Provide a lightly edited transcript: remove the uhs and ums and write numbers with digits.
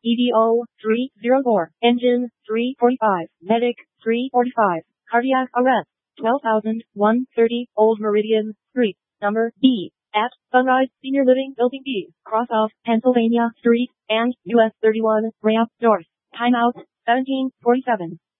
EDO 304, engine 345, medic 345, cardiac arrest 12,130, Old Meridian Street, number B, at Sunrise Senior Living Building B, cross off Pennsylvania Street and US 31, ramp north. Timeout 17:47.